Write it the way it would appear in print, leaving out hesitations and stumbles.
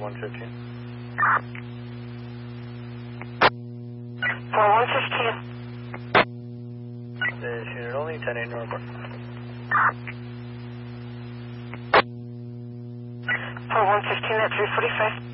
115. 4115. This unit only, 10-8 Northport. 4115 at 345.